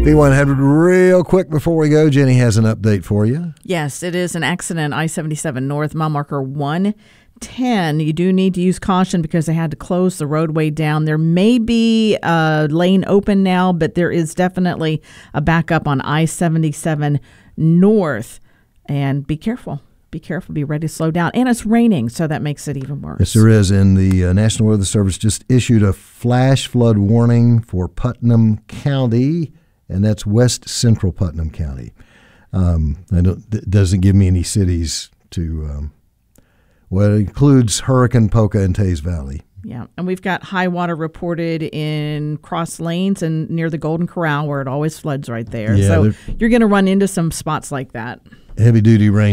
B100 real quick before we go. Jenny has an update for you. Yes, it is an accident, I-77 North, mile marker 110. You do need to use caution because they had to close the roadway down. There may be a lane open now, but there is definitely a backup on I-77 North. And be careful. Be careful. Be ready to slow down. And it's raining, so that makes it even worse. Yes, there is. And the National Weather Service just issued a flash flood warning for Putnam County, and that's west central Putnam County. It doesn't give me any cities to, well, it includes Hurricane Poca and Taze Valley. Yeah, and we've got high water reported in Cross Lanes and near the Golden Corral where it always floods right there. Yeah, so you're going to run into some spots like that. Heavy-duty rain